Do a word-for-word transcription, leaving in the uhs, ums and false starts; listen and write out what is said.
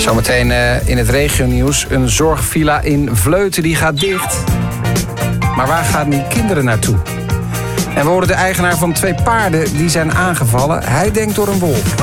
Zometeen uh, in het regionieuws. Een zorgvilla in Vleuten die gaat dicht. Maar waar gaan die kinderen naartoe? En we horen de eigenaar van twee paarden die zijn aangevallen. Hij denkt door een wolf.